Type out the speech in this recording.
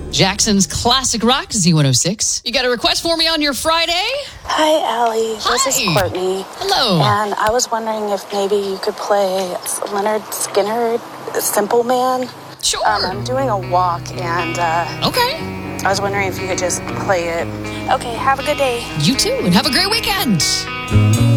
Jackson's classic rock, Z106. You got a request for me on your Friday? Hi, Allie. Hi. This is Courtney. Hello. And I was wondering if maybe you could play Leonard Skinner, Simple Man. Sure. I'm doing a walk, and Okay. I was wondering if you could just play it. Okay, have a good day. You too, and have a great weekend.